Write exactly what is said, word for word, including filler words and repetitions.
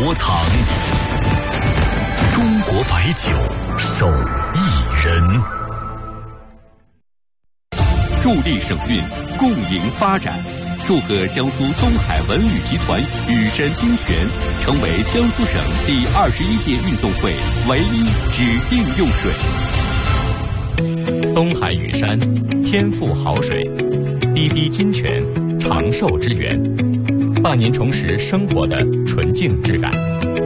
窝藏。中国白酒手艺人， 助力省运，共赢发展。祝贺江苏东海文旅集团羽山精泉成为江苏省第二十一届运动会唯一指定用水。 东海羽山，天赋好水，滴滴金泉，长寿之源，伴您重拾生活的纯净质感。